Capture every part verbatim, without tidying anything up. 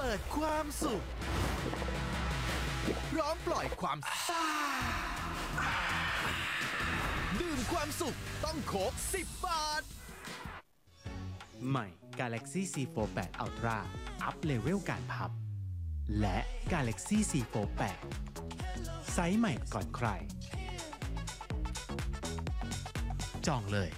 ปิดความสุขพร้อมปล่อยความซ่าดื่มความสุขต้องโค้กสิบบาทใหม่ Galaxy ซี โฟร์ แปด Ultra อัพเลเวลการพับและ Galaxy ซี โฟร์ แปด ไซส์ใหม่ก่อนใครจองเลย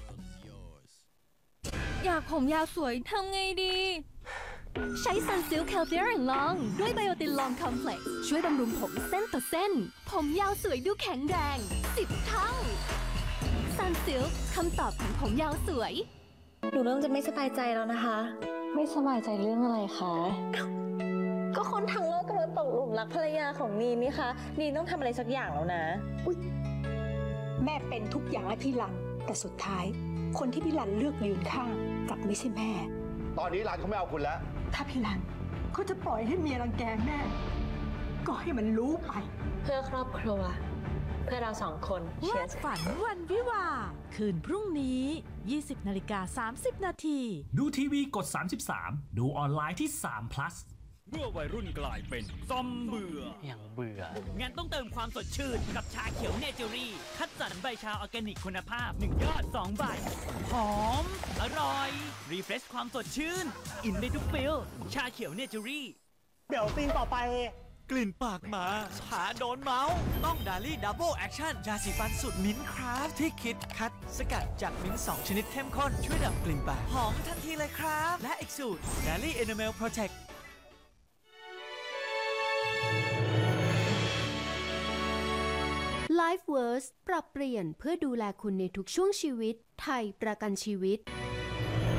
อยากผมยาวสวยทำไงดี ใช้ Sunsilk Calcium Long ด้วยไบโอตินลองคอมเพล็กซ์ช่วยบำรุงผมเส้นต่อเส้นผมยาวสวยดูแข็งแรงสิบเท่า Sunsilk คำตอบของผมยาวสวยหนูเริ่มจะไม่สบายใจแล้วนะคะไม่สบายใจเรื่องอะไรคะก็คนทั้งโลกกำลังตกหลุมรักภรรยาของนีนนี่คะนีนต้องทำอะไรสักอย่างแล้วนะอุ๊ยแม่เป็นทุกอย่างให้พี่รันแต่สุดท้ายคนที่พี่รันเลือกยืนข้างกลับไม่ใช่แม่ตอนนี้รันเขาไม่เอาคุณแล้วถ้าพี่รันเขาจะปล่อยให้เมียรังแกแม่ก็ให้มันรู้ไปเพื่อครอบครัวเพื่อเราสองคนวาดฝันวันวิวาคืนพรุ่งนี้ ยี่สิบนาฬิกาสามสิบนาทีดูทีวีกดสามสิบสามดูออนไลน์ที่สาม plus เมื่อวัยรุ่นกลายเป็นซอมเบื่ออย่างเบื่องั้นต้องเติมความสดชื่นกับชาเขียวเนเจอรี่คัดสรรใบชาออร์แกนิกคุณภาพหนึ่งยอดสองใบหอมอร่อยรีเฟรชความสดชื่นอินได้ทุกฟิลชาเขียวเนเจอรี่เดี๋ยวซีนต่อไปกลิ่นปากหมาชาโดนเมาส์ต้องดาลี่ดับเบิลแอคชั่นยาสีฟันสูตรมิ้นท์คราฟที่คิดคัดสกัดจากมิ้นท์สองชนิดเข้มข้นช่วยดับกลิ่นปากหอมทันทีเลยครับและอีกสูตรดาลี่เอเนเมลโปรเทค LifeVerse ปรับเปลี่ยนเพื่อดูแลคุณในทุกช่วงชีวิตไทยประกันชีวิต